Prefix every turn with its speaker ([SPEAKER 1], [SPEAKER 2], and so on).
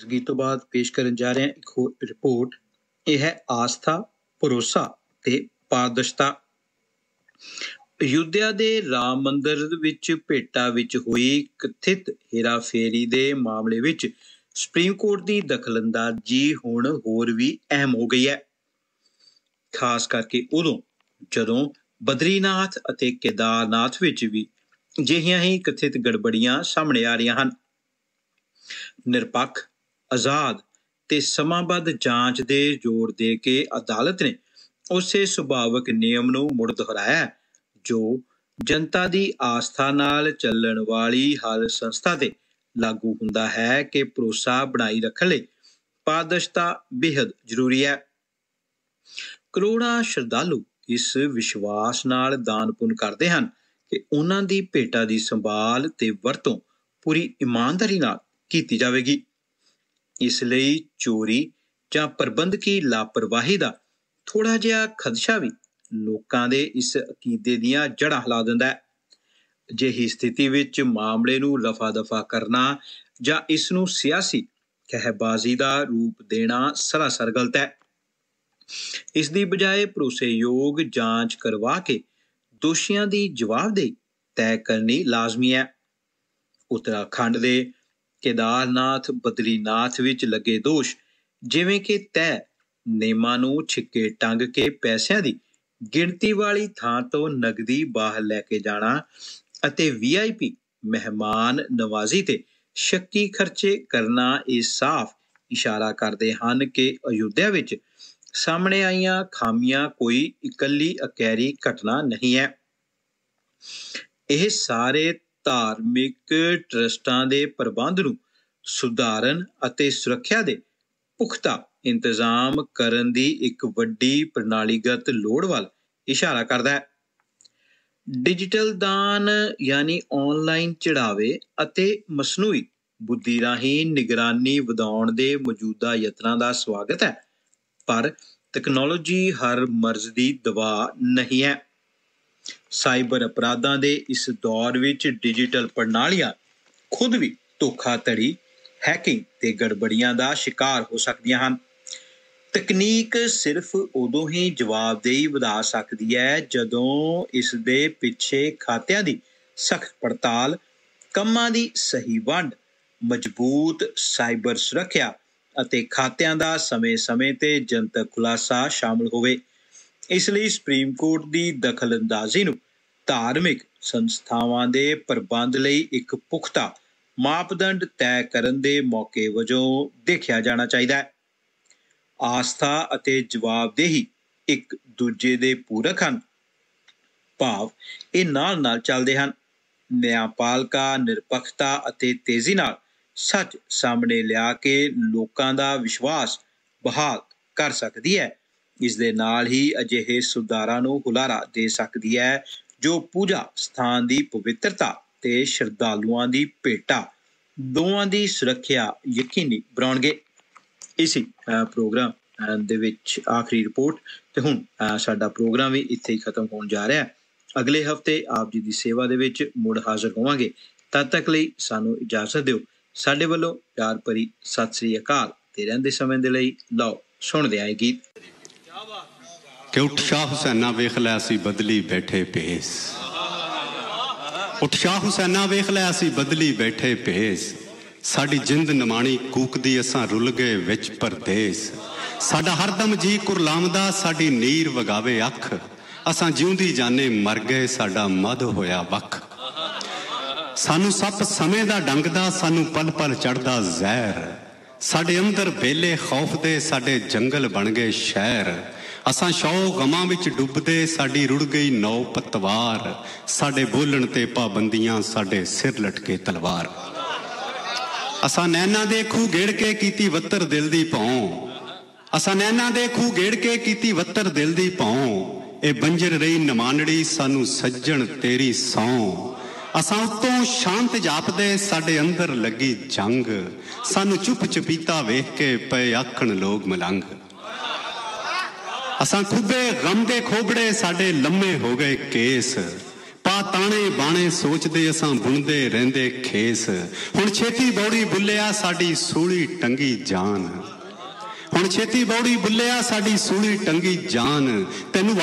[SPEAKER 1] इस गीत तो बाद पेश करन जा रहे हैं एक होर रिपोर्ट। यह है आस्था, भरोसा ते पारदर्शिता। अयोध्या ਦੇ ਰਾਮ ਮੰਦਰ ਵਿੱਚ ਭੇਟਾ ਵਿੱਚ ਹੋਈ ਕਥਿਤ ਹੇਰਾਫੇਰੀ ਦੇ ਮਾਮਲੇ ਵਿੱਚ ਸੁਪਰੀਮ ਕੋਰਟ ਦੀ ਦਖਲਅੰਦਾਜ਼ੀ ਹੁਣ ਹੋਰ ਵੀ ਅਹਿਮ ਹੋ ਗਈ ਹੈ, ਖਾਸ ਕਰਕੇ ਉਦੋਂ ਜਦੋਂ ਬਦਰੀਨਾਥ ਅਤੇ ਕੇਦਾਰਨਾਥ ਵਿੱਚ ਵੀ ਅਜਿਹੀਆਂ ਹੀ ਕਥਿਤ ਗੜਬੜੀਆਂ ਸਾਹਮਣੇ ਆ ਰਹੀਆਂ ਹਨ। ਨਿਰਪੱਖ, ਆਜ਼ਾਦ ਤੇ ਸਮਾਂਬੱਧ ਜਾਂਚ ਦੇ ਜ਼ੋਰ ਦੇ ਕੇ ਅਦਾਲਤ ਨੇ ਉਸੇ ਸੁਭਾਵਿਕ ਨਿਯਮ ਨੂੰ ਮੁੜ ਦੁਹਰਾਇਆ ਜੋ ਜਨਤਾ ਦੀ ਆਸਥਾ ਨਾਲ ਚੱਲਣ ਵਾਲੀ ਹਰ ਸੰਸਥਾ ਤੇ ਲਾਗੂ ਹੁੰਦਾ ਹੈ ਕਿ ਭਰੋਸਾ ਬਣਾਈ ਰੱਖਣ ਲਈ ਪਾਰਦਰਸ਼ਤਾ ਬੇਹੱਦ ਜ਼ਰੂਰੀ ਹੈ। ਕਰੋੜਾਂ ਸ਼ਰਧਾਲੂ ਇਸ ਵਿਸ਼ਵਾਸ ਨਾਲ ਦਾਨ ਪੁੰਨ ਕਰਦੇ ਹਨ ਕਿ ਉਹਨਾਂ ਦੀ ਭੇਟਾ ਦੀ ਸੰਭਾਲ ਤੇ ਵਰਤੋਂ ਪੂਰੀ ਇਮਾਨਦਾਰੀ ਨਾਲ ਕੀਤੀ ਜਾਵੇਗੀ। ਇਸ ਲਈ ਚੋਰੀ ਜਾਂ ਪ੍ਰਬੰਧਕੀ ਲਾਪਰਵਾਹੀ ਦਾ ਥੋੜਾ ਜਿਹਾ ਖਦਸ਼ਾ ਵੀ ਲੋਕਾਂ ਦੇ ਇਸ ਅਕੀਦੇ ਦੀਆਂ ਜੜ੍ਹਾਂ ਹਿਲਾ ਦਿੰਦਾ ਹੈ। ਅਜਿਹੀ ਸਥਿਤੀ ਵਿੱਚ ਮਾਮਲੇ ਨੂੰ ਰਫਾ ਦਫਾ ਕਰਨਾ ਜਾਂ ਇਸ ਨੂੰ ਸਿਆਸੀ ਖਹਿਬਾਜ਼ੀ ਦਾ ਰੂਪ ਦੇਣਾ ਸਰਾਸਰ ਗਲਤ ਹੈ। ਇਸ ਦੀ ਬਜਾਏ ਭਰੋਸੇਯੋਗ ਜਾਂਚ ਕਰਵਾ ਕੇ ਦੋਸ਼ੀਆਂ ਦੀ ਜਵਾਬਦੇਹੀ ਤੈਅ ਕਰਨੀ ਲਾਜ਼ਮੀ ਹੈ। ਉੱਤਰਾਖੰਡ ਦੇ ਕੇਦਾਰਨਾਥ, ਬਦਰੀਨਾਥ ਵਿੱਚ ਲੱਗੇ ਦੋਸ਼ ਜਿਵੇਂ ਕਿ ਤੈਅ ਨੇਮਾਂ ਨੂੰ ਛਿੱਕੇ ਟੰਗ ਕੇ ਪੈਸਿਆਂ ਦੀ ਗਿਣਤੀ ਵਾਲੀ ਥਾਂ ਤੋਂ ਨਗਦੀ ਬਾਹਰ ਲੈ ਕੇ ਜਾਣਾ ਅਤੇ VIP ਮਹਿਮਾਨ ਨਵਾਜ਼ੀ ਤੇ ਸ਼ੱਕੀ ਖਰਚੇ ਕਰਨਾ ਇਹ ਸਾਫ਼ ਇਸ਼ਾਰਾ ਕਰਦੇ ਹਨ ਕਿ ਅਯੁੱਧਿਆ ਵਿੱਚ ਸਾਹਮਣੇ ਆਈਆਂ ਖਾਮੀਆਂ ਕੋਈ ਇਕੱਲੀ ਅਕੈਰੀ ਘਟਨਾ ਨਹੀਂ ਹੈ। ਇਹ ਸਾਰੇ ਧਾਰਮਿਕ ਟਰਸਟਾਂ ਦੇ ਪ੍ਰਬੰਧ ਨੂੰ ਸੁਧਾਰਨ ਅਤੇ ਸੁਰੱਖਿਆ ਦੇ ਪੁਖਤਾ ਇੰਤਜ਼ਾਮ ਕਰਨ ਦੀ ਇੱਕ ਵੱਡੀ ਪ੍ਰਣਾਲੀਗਤ ਲੋੜ ਵੱਲ ਇਸ਼ਾਰਾ ਕਰਦਾ ਹੈ। ਡਿਜੀਟਲ ਦਾਨ ਯਾਨੀ ਆਨਲਾਈਨ ਚੜਾਵੇ ਅਤੇ ਮਸਨੂਈ ਬੁੱਧੀ ਰਾਹੀਂ ਨਿਗਰਾਨੀ ਵਧਾਉਣ ਦੇ ਮੌਜੂਦਾ ਯਤਨਾਂ ਦਾ ਸਵਾਗਤ ਹੈ, ਪਰ ਤਕਨਾਲੋਜੀ ਹਰ ਮਰਜ਼ ਦੀ ਦਵਾ ਨਹੀਂ ਹੈ। ਸਾਈਬਰ ਅਪਰਾਧਾਂ ਦੇ ਇਸ ਦੌਰ ਵਿੱਚ ਡਿਜੀਟਲ ਪ੍ਰਣਾਲੀਆਂ ਖੁਦ ਵੀ ਧੋਖਾਧੜੀ, ਹੈਕਿੰਗ ਤੇ ਗੜਬੜੀਆਂ ਦਾ ਸ਼ਿਕਾਰ ਹੋ ਸਕਦੀਆਂ ਹਨ। ਤਕਨੀਕ ਸਿਰਫ ਉਦੋਂ ਹੀ ਜਵਾਬਦੇਹੀ ਵਧਾ ਸਕਦੀ ਹੈ ਜਦੋਂ ਇਸ ਦੇ ਪਿੱਛੇ ਖਾਤਿਆਂ ਦੀ ਸਖਤ ਪੜਤਾਲ, ਕੰਮਾਂ ਦੀ ਸਹੀ ਵੰਡ, ਮਜ਼ਬੂਤ ਸਾਈਬਰ ਸੁਰੱਖਿਆ ਅਤੇ ਖਾਤਿਆਂ ਦਾ ਸਮੇਂ-ਸਮੇਂ ਤੇ ਜਨਤਕ ਖੁਲਾਸਾ ਸ਼ਾਮਲ ਹੋਵੇ। ਇਸ ਲਈ ਸੁਪਰੀਮ ਕੋਰਟ ਦੀ ਦਖਲਅੰਦਾਜ਼ੀ ਨੂੰ ਧਾਰਮਿਕ ਸੰਸਥਾਵਾਂ ਦੇ ਪ੍ਰਬੰਧ ਲਈ ਇੱਕ ਪੁਖਤਾ ਮਾਪਦੰਡ ਤੈਅ ਕਰਨ ਦੇ ਮੌਕੇ ਵਜੋਂ ਦੇਖਿਆ ਜਾਣਾ ਚਾਹੀਦਾ ਹੈ। ਆਸਥਾ ਅਤੇ ਜਵਾਬਦੇਹੀ ਇੱਕ ਦੂਜੇ ਦੇ ਪੂਰਕ ਹਨ, ਭਾਵ ਇਹ ਨਾਲ-ਨਾਲ ਚੱਲਦੇ ਹਨ। ਨਿਆਂਪਾਲਕਾ ਨਿਰਪੱਖਤਾ ਅਤੇ ਤੇਜ਼ੀ ਨਾਲ ਸੱਚ ਸਾਹਮਣੇ ਲਿਆ ਕੇ ਲੋਕਾਂ ਦਾ ਵਿਸ਼ਵਾਸ ਬਹਾਲ ਕਰ ਸਕਦੀ ਹੈ। ਇਸ ਦੇ ਨਾਲ ਹੀ ਅਜਿਹੇ ਸੁਧਾਰਾਂ ਨੂੰ ਹੁਲਾਰਾ ਦੇ ਸਕਦੀ ਹੈ ਜੋ ਪੂਜਾ ਸਥਾਨ ਦੀ ਪਵਿੱਤਰਤਾ ਤੇ ਸ਼ਰਧਾਲੂਆਂ ਦੀ ਭੇਟਾ ਦੋਵਾਂ ਦੀ ਸੁਰੱਖਿਆ ਯਕੀਨੀ ਬਣਾਉਣਗੇ। ਇਸੀ ਪ੍ਰੋਗਰਾਮ ਦੇ ਵਿੱਚ ਆਖਰੀ ਰਿਪੋਰਟ ਤੇ ਹੁਣ ਸਾਡਾ ਪ੍ਰੋਗਰਾਮ ਵੀ ਇੱਥੇ ਹੀ ਖਤਮ ਹੋਣ ਜਾ ਰਿਹਾ ਹੈ। ਅਗਲੇ ਹਫ਼ਤੇ ਆਪ ਜੀ ਦੀ ਸੇਵਾ ਦੇ ਵਿੱਚ ਮੁੜ ਹਾਜ਼ਰ ਹੋਵਾਂਗੇ। ਤਦ ਤੱਕ ਲਈ ਸਾਨੂੰ ਇਜਾਜ਼ਤ ਦਿਓ। ਸਾਡੇ ਵੱਲੋਂ ਪਿਆਰ ਭਰੀ ਸਤਿ ਸ੍ਰੀ ਅਕਾਲ ਤੇ ਰਹਿੰਦੇ ਸਮੇਂ ਦੇ ਲਈ ਲਓ ਸੁਣਦੇ ਆਏ ਗੀਤ।
[SPEAKER 2] ਕਿ ਉੱਠ ਸ਼ਾਹ ਹੁਸੈਨਾ ਵੇਖ ਲਿਆ ਸੀ ਬਦਲੀ ਬੈਠੇ ਭੇਸ, ਉੱਠ ਸ਼ਾਹ ਹੁਸੈਨਾ ਵੇਖ ਲਿਆ ਸੀ ਬਦਲੀ ਬੈਠੇ ਭੇਸ, ਸਾਡੀ ਜਿੰਦ ਨਿਮਾਣੀ ਕੂਕਦੀ ਅਸਾਂ ਰੁੱਲ ਗਏ ਵਿੱਚ ਪਰਦੇਸ, ਸਾਡਾ ਹਰਦਮ ਜੀ ਕੁਰਲਾਮਦਾ ਸਾਡੀ ਨੀਰ ਵਗਾਵੇ ਅੱਖ, ਅਸਾਂ ਜਿਉਂਦੀ ਜਾਨੇ ਮਰ ਗਏ ਸਾਡਾ ਮਦ ਹੋਇਆ ਵੱਖ, ਸਾਨੂੰ ਸੱਪ ਸਮੇਂ ਦਾ ਡੰਗਦਾ ਸਾਨੂੰ ਪਲ ਪਲ ਚੜ੍ਹਦਾ ਜ਼ਹਿਰ, ਸਾਡੇ ਅੰਦਰ ਬੇਲੇ ਖੌਫ ਦੇ ਸਾਡੇ ਜੰਗਲ ਬਣ ਗਏ ਸ਼ਹਿਰ, ਅਸਾਂ ਸ਼ੌ ਗਮਾਂ ਵਿੱਚ ਡੁੱਬਦੇ ਸਾਡੀ ਰੁੜ ਗਈ ਨੌ ਪਤਵਾਰ, ਸਾਡੇ ਬੋਲਣ ਤੇ ਪਾਬੰਦੀਆਂ ਸਾਡੇ ਸਿਰ ਲਟਕੇ ਤਲਵਾਰ, ਅਸਾਂ ਨੈਣਾ ਦੇ ਖੂਹ ਗੇੜ ਕੇ ਕੀਤੀ ਵੱਤਰ ਦਿਲ ਦੀ ਭੌਂ, ਅਸਾਂ ਨੈਣਾ ਦੇ ਖੂਹ ਗੇੜ ਕੇ ਕੀਤੀ ਵੱਤਰ ਦਿਲ ਦੀ ਭੌਂ, ਇਹ ਬੰਜਰ ਰਹੀ ਨਮਾਨੜੀ ਸਾਨੂੰ ਸੱਜਣ ਤੇਰੀ ਸੌਂ, ਅਸਾਂ ਉੱਤੋਂ ਸ਼ਾਂਤ ਜਾਪਦੇ ਸਾਡੇ ਅੰਦਰ ਲੱਗੀ ਜੰਗ, ਸਾਨੂੰ ਚੁੱਪ ਚਪੀਤਾ ਵੇਖ ਕੇ ਪਏ ਆਖਣ ਲੋਕ ਮਲੰਗ, ਅਸਾਂ ਖੁੱਬੇ ਗਮ ਦੇ ਖੋਬੜੇ ਸਾਡੇ ਲੰਮੇ ਹੋ ਗਏ ਕੇਸ, ਪਾ ਤਾਣੇ ਬਾਣੇ ਸੋਚਦੇ ਅਸਾਂ ਬੁਣਦੇ ਰਹਿੰਦੇ ਖੇਸ। ਹੁਣ ਛੇਤੀ ਬੌੜੀ ਬੁੱਲਿਆ ਸਾਡੀ ਸੂਲੀ ਟੰਗੀ ਜਾਨ। ਹੁਣ ਛੇਤੀ ਬੌੜੀ ਬੁੱਲਿਆ ਸਾਡੀ ਸੂਲੀ ਟੰਗੀ ਜਾਨ। ਤੈਨੂੰ